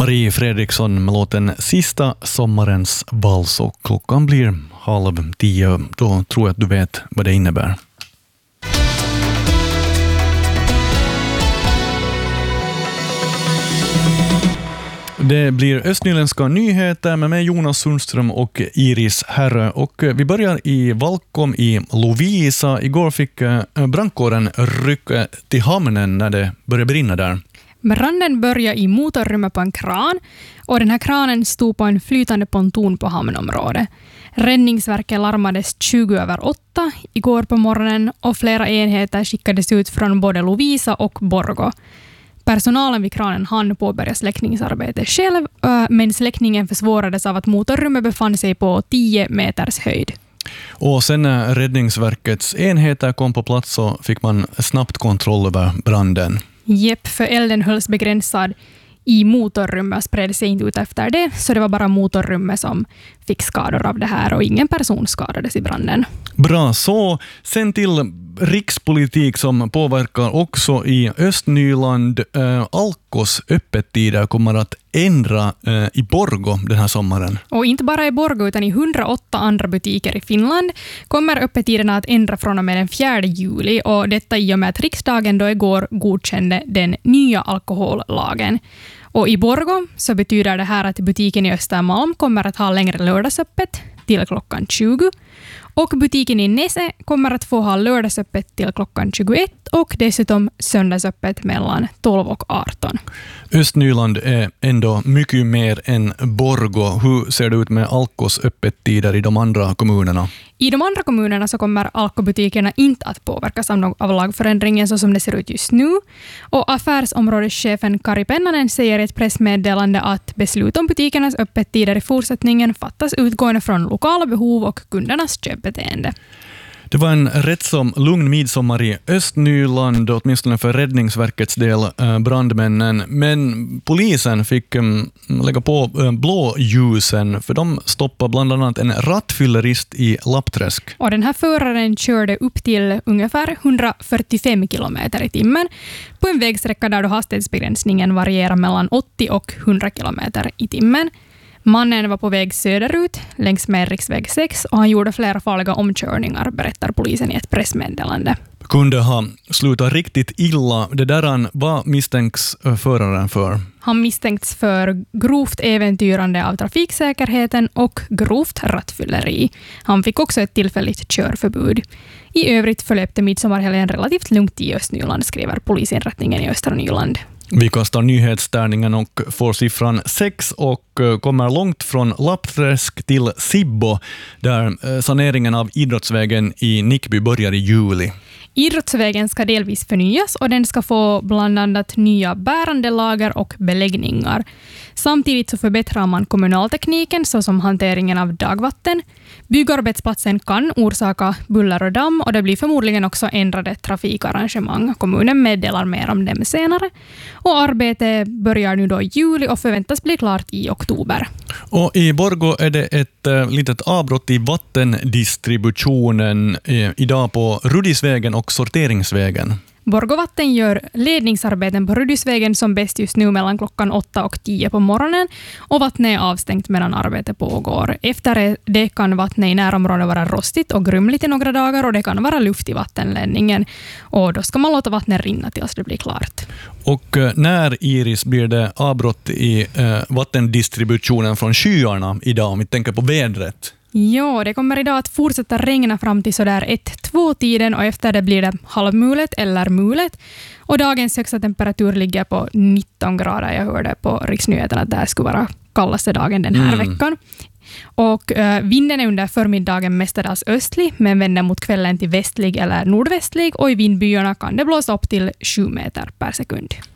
Marie Fredriksson med låten Sista sommarens vals, och klockan blir 9:30. Då tror jag att du vet vad det innebär. Det blir östnyländska nyheter med mig Jonas Sundström och Iris Herrö. Och vi börjar i Valkom i Lovisa. Igår fick brandkåren rycka till hamnen när det började brinna där. Branden började i motorrummet på en kran, och den här kranen stod på en flytande ponton på hamnområdet. Räddningsverket larmades 7:08 igår på morgonen, och flera enheter skickades ut från både Lovisa och Borgå. Personalen vid kranen hann påbörja släckningsarbetet själv, men släckningen försvårades av att motorrummet befann sig på 10 meters höjd. Och sen när Räddningsverkets enheter kom på plats så fick man snabbt kontroll över branden. Jepp, för elden hölls begränsad i motorrummet och spred sig inte ut efter det, så det var bara motorrummet som fick skador av det här, och ingen person skadades i branden. Bra, så sen till rikspolitik som påverkar också i Östnyland. Alkos öppettider kommer att ändra i Borgå den här sommaren. Och inte bara i Borgå utan i 108 andra butiker i Finland kommer öppettiderna att ändra från och med den 4 juli, och detta i och med att riksdagen då igår godkände den nya alkohollagen. Och i Borgå så betyder det här att butiken i Östermalm kommer att ha längre lördagsöppet till klockan 20. Och butiken i Nese kommer att få ha lördagsöppet till klockan 21 och dessutom söndagsöppet mellan 12 och 18. Östnyland är ändå mycket mer än Borgå. Hur ser det ut med Alkos öppettider i de andra kommunerna? I de andra kommunerna så kommer alkobutikerna inte att påverkas av lagförändringen så som det ser ut just nu. Och affärsområdeschefen Kari Pennanen säger i ett pressmeddelande att beslut om butikernas öppettider i fortsättningen fattas utgående från lokala behov och kundernas köpbeteende. Det var en rätt som lugn midsommar i Östnyland, åtminstone för Räddningsverkets del, brandmännen. Men polisen fick lägga på blåljusen, för de stoppade bland annat en rattfyllerist i Lappträsk. Och den här föraren körde upp till ungefär 145 kilometer i timmen på en vägsträcka där då hastighetsbegränsningen varierar mellan 80 och 100 kilometer i timmen. Mannen var på väg söderut längs med riksväg 6 och han gjorde flera farliga omkörningar, berättar polisen i ett pressmeddelande. Kunde ha slutat riktigt illa. Det där vad misstänks föraren för? Han misstänkts för grovt äventyrande av trafiksäkerheten och grovt rattfylleri. Han fick också ett tillfälligt körförbud. I övrigt förlöpte midsommarhelgen relativt lugnt i Östnyland, skriver polisinrättningen i Östra Nyland. Vi kastar nyhetstärningen och får siffran 6 och kommer långt från Lappträsk till Sibbo, där saneringen av idrottsvägen i Nickby börjar i juli. Idrottsvägen ska delvis förnyas och den ska få bland annat nya bärande lager och beläggningar. Samtidigt så förbättrar man kommunaltekniken såsom hanteringen av dagvatten. Byggarbetsplatsen kan orsaka buller och damm och det blir förmodligen också ändrade trafikarrangemang. Kommunen meddelar mer om dem senare. Och arbetet börjar nu då i juli och förväntas bli klart i oktober. Och i Borgå är det ett litet avbrott i vattendistributionen idag på Rudisvägen och Sorteringsvägen. Borgå Vatten gör ledningsarbeten på Rudisvägen som bäst just nu mellan klockan 8 och 10 på morgonen, och vattnet är avstängt medan arbetet pågår. Efter det kan vattnet i närområdet vara rostigt och grumligt i några dagar, och det kan vara luft i vattenledningen, och då ska man låta vattnet rinna tills det blir klart. Och när, Iris, blir det avbrott i vattendistributionen från skyarna idag, om vi tänker på vädret? Ja, det kommer idag att fortsätta regna fram till sådär 1-2-tiden, och efter det blir det halvmulet eller mulet. Och dagens högsta temperatur ligger på 19 grader. Jag hörde på Riksnyheterna att det här skulle vara kallaste dagen den här veckan. Och vinden är under förmiddagen mestadels östlig, men vänder mot kvällen till västlig eller nordvästlig, och i vindbyarna kan det blåsa upp till 7 meter per sekund.